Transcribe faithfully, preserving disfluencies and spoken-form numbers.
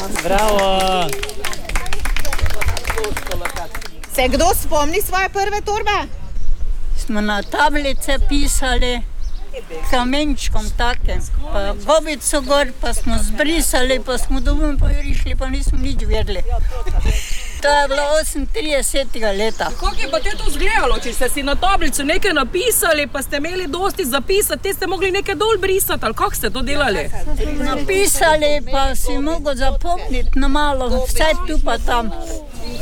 Bravo! Se kdo spomni svoje prve torbe? Smo na tablice pisali, kamenčkom takem, pa gobico gor, pa smo zbrisali, pa smo domov prišli, pa nismo nič vedeli. To je bilo osemintridesetega leta. Kako je pa te to izgledalo, če ste si na tablico nekaj napisali, pa ste imeli dosti zapisati, te ste mogli nekaj dol brisati, ali kako ste to delali? Napisali, pa si mogel zapomniti na malo, vse tu pa tam.